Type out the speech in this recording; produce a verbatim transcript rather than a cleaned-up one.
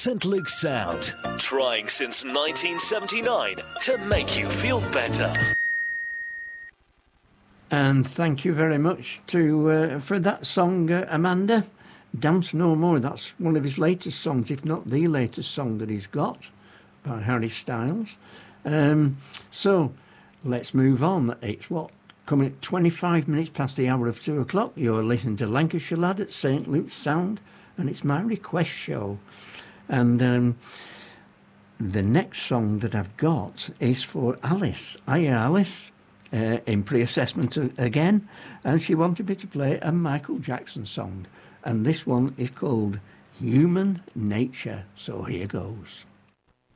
Saint Luke's Sound, trying since nineteen seventy-nine to make you feel better. And thank you very much to uh, for that song, uh, Amanda. Dance No More. That's one of his latest songs, if not the latest song that he's got, by Harry Styles. Um, so let's move on. It's what, coming at twenty-five minutes past the hour of two o'clock. You're listening to Lancashire Lad at Saint Luke's Sound, and it's my request show. And um, the next song that I've got is for Alice. Hiya, Alice. Uh, in pre-assessment again, and she wanted me to play a Michael Jackson song, and this one is called Human Nature. So here goes.